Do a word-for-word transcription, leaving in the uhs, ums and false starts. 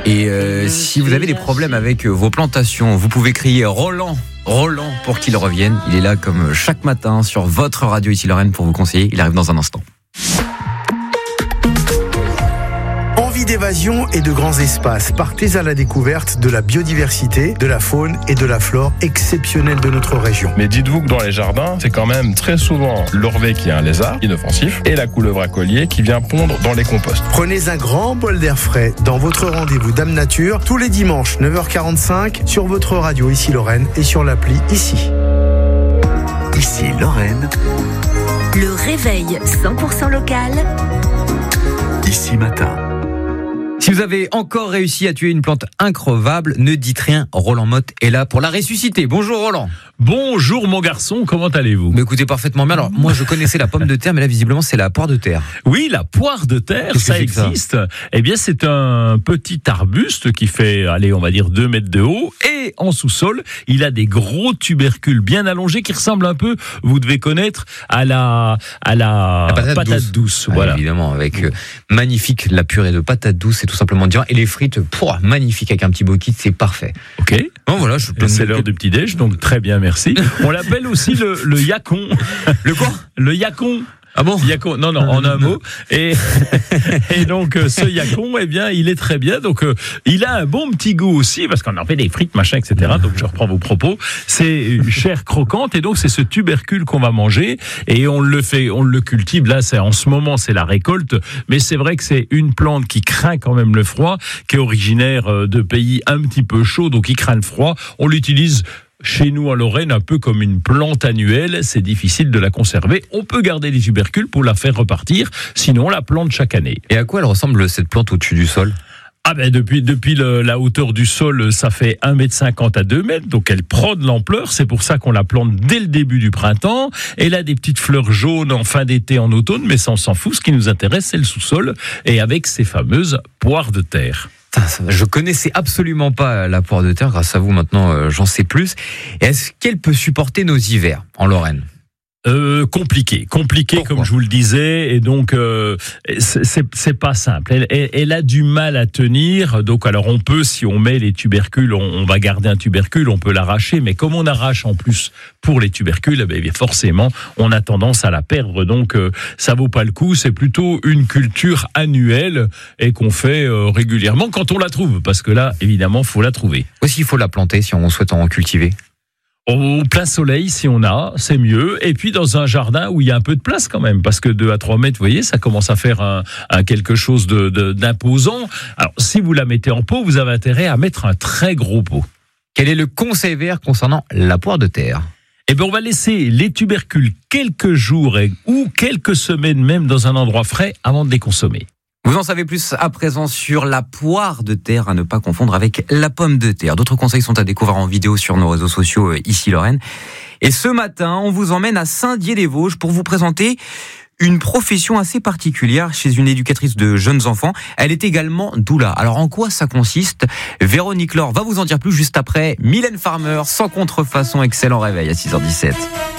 Et euh, si vous avez des problèmes avec vos plantations, vous pouvez crier Roland, Roland pour qu'il revienne. Il est là comme chaque matin sur votre radio ici Lorraine pour vous conseiller. Il arrive dans un instant. Envie d'évasion et de grands espaces. Partez à la découverte de la biodiversité, de la faune et de la flore exceptionnelle de notre région. Mais dites-vous que dans les jardins, c'est quand même très souvent l'orvet qui est un lézard inoffensif et la couleuvre à collier qui vient pondre dans les composts. Prenez un grand bol d'air frais dans votre rendez-vous Dame Nature tous les dimanches neuf heures quarante-cinq sur votre radio ici Lorraine et sur l'appli ici. Ici Lorraine. Le réveil cent pour cent local. Ici matin. Si vous avez encore réussi à tuer une plante increvable, ne dites rien, Roland Motte est là pour la ressusciter. Bonjour Roland. Bonjour mon garçon, comment allez-vous ? Mais écoutez parfaitement bien. Alors moi je connaissais la pomme de terre, mais là visiblement c'est la poire de terre. Oui, la poire de terre, Qu'est-ce ça que c'est que ça ? existe. Eh bien c'est un petit arbuste qui fait, allez on va dire deux mètres de haut, et en sous-sol, il a des gros tubercules bien allongés qui ressemblent un peu, vous devez connaître, à la, à la, La patate, patate douce. douce. Ah, Voilà. évidemment, avec euh, magnifique la purée de patates douces, c'est tout simplement dire. Et les frites, pouah, magnifique avec un petit bokit, c'est parfait. Ok. Bon voilà, je Et c'est l'heure du petit déj, donc très bien, merci. On l'appelle aussi le, le yacon. Le quoi ? Le yacon. Ah bon ? Yacon, non, non, en un mot. Et, et donc, euh, ce yacon, eh bien, il est très bien. Donc, euh, il a un bon petit goût aussi, parce qu'on en fait des frites, machin, et cetera. Donc, je reprends vos propos. C'est une chair croquante, et donc, c'est ce tubercule qu'on va manger. Et on le fait, on le cultive. Là, c'est, en ce moment, c'est la récolte. Mais c'est vrai que c'est une plante qui craint quand même le froid, qui est originaire de pays un petit peu chauds, donc qui craint le froid. On l'utilise chez nous en Lorraine, un peu comme une plante annuelle, c'est difficile de la conserver. On peut garder les tubercules pour la faire repartir, sinon on la plante chaque année. Et à quoi elle ressemble cette plante au-dessus du sol ? Ah ben depuis, depuis le, la hauteur du sol, ça fait un mètre cinquante à deux mètres, donc elle prend de l'ampleur, c'est pour ça qu'on la plante dès le début du printemps. Elle a des petites fleurs jaunes en fin d'été, en automne, mais ça on s'en fout, ce qui nous intéresse c'est le sous-sol, et avec ces fameuses poires de terre. Je connaissais absolument pas la poire de terre, grâce à vous maintenant euh, j'en sais plus. Est-ce qu'elle peut supporter nos hivers en Lorraine ? Euh, compliqué, compliqué Pourquoi ? comme je vous le disais, et donc euh, c'est, c'est, c'est pas simple. Elle, elle, elle a du mal à tenir. Donc alors on peut, si on met les tubercules, on, on va garder un tubercule, on peut l'arracher, mais comme on arrache en plus pour les tubercules, eh bien forcément on a tendance à la perdre. Donc euh, ça vaut pas le coup. C'est plutôt une culture annuelle et qu'on fait euh, régulièrement quand on la trouve, parce que là évidemment faut la trouver. Aussi il faut la planter si on souhaite en cultiver. Au plein soleil, si on a, c'est mieux. Et puis dans un jardin où il y a un peu de place quand même, parce que deux à trois mètres, vous voyez, ça commence à faire un, un quelque chose de, de, d'imposant. Alors, si vous la mettez en pot, vous avez intérêt à mettre un très gros pot. Quel est le conseil vert concernant la poire de terre ? Eh bien, on va laisser les tubercules quelques jours et, ou quelques semaines même dans un endroit frais avant de les consommer. Vous en savez plus à présent sur la poire de terre, à ne pas confondre avec la pomme de terre. D'autres conseils sont à découvrir en vidéo sur nos réseaux sociaux ici Lorraine. Et ce matin, on vous emmène à Saint-Dié-des-Vosges pour vous présenter une profession assez particulière chez une éducatrice de jeunes enfants. Elle est également doula. Alors en quoi ça consiste ? Véronique Laure va vous en dire plus juste après. Mylène Farmer, sans contrefaçon, excellent réveil à six heures dix-sept.